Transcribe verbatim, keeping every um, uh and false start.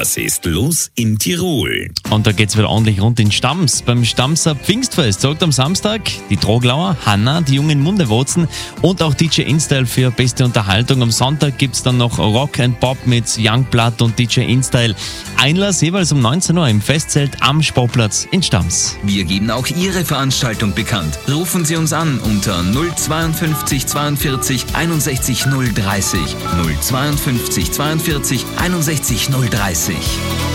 Was ist los in Tirol? Und da geht's wieder ordentlich rund in Stams. Beim Stamser Pfingstfest sagt am Samstag die Troglauer, Hanna, die jungen Mundewotzen und auch D J InStyle für beste Unterhaltung. Am Sonntag gibt's dann noch Rock and Pop mit Youngblood und D J InStyle. Einlass jeweils um neunzehn Uhr im Festzelt am Sportplatz in Stams. Wir geben auch Ihre Veranstaltung bekannt. Rufen Sie uns an unter null zweiundfünfzig zweiundvierzig einundsechzig null dreißig. null zweiundfünfzig zweiundvierzig einundsechzig null dreißig.